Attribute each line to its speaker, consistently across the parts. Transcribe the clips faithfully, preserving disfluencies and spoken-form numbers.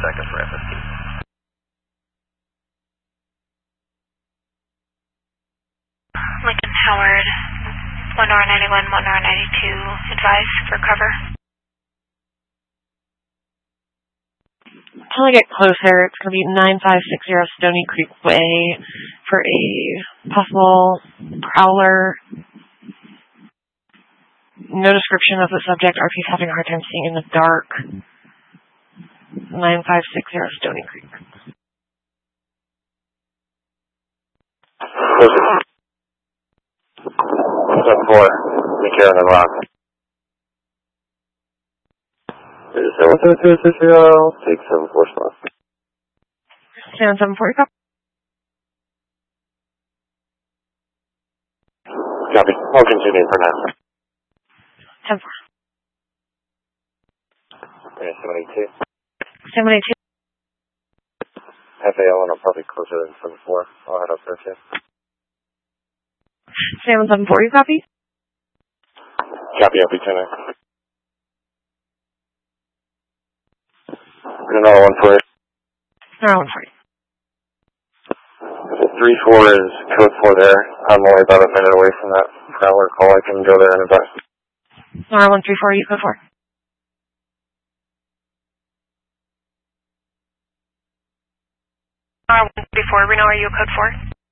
Speaker 1: seconds for F S T.
Speaker 2: Lincoln Howard, one R ninety-one, one R ninety-two, advise for cover.
Speaker 3: Until I get closer, it's going to be nine five six zero Stony Creek Way for a possible prowler. No description of the subject, or if he's having a hard time seeing in the dark. nine five six zero Stony Creek.
Speaker 4: seven four, take care of the rock. seven seven two six zero, take seven four spot.
Speaker 3: seven seven four, copy.
Speaker 4: Copy. I'll continue for now.
Speaker 3: ten four.
Speaker 4: Okay, seven eight two.
Speaker 3: seven eight two.
Speaker 4: F A L, and I'll probably closer than seven four. I'll head up there too.
Speaker 3: seven seven four, you copy?
Speaker 4: Copy, I'll be tuning. Another one for you.
Speaker 3: Another one for you.
Speaker 4: three four is code four there. I'm only about a minute away from that prowler call. I can go there and advise.
Speaker 3: R one three four, you code four.
Speaker 2: R one three four, Reno, are you code four?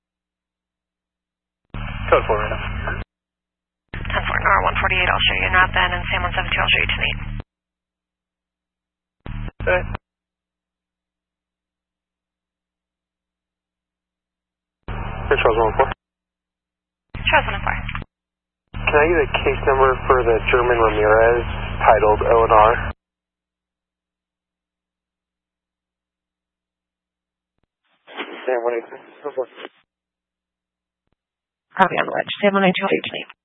Speaker 1: Code four, Reno.
Speaker 2: ten four, R one forty-eight, I'll show you an route then, and Sam one seven two, I'll show you to meet.
Speaker 1: Okay. Charles one four.
Speaker 2: Charles one four.
Speaker 1: Can I get a case number for the German Ramirez titled O and R?
Speaker 4: Sam one eight two.
Speaker 3: Copy on the wedge. Sam one eight two, I'll show you to meet.